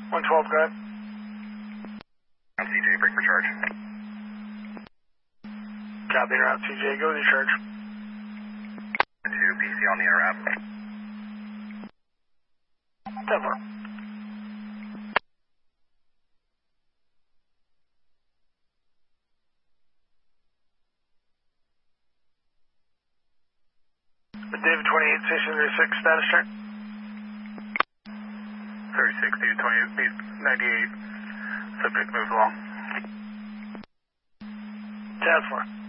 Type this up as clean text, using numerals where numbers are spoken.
112, go ahead. I'm CJ, break for charge. Copy, route CJ, go with your charge. 2, PC on the interrupt. 10-4. David 28, station 36, status check. 36, David 28, 98. Subject moves along. 10-4.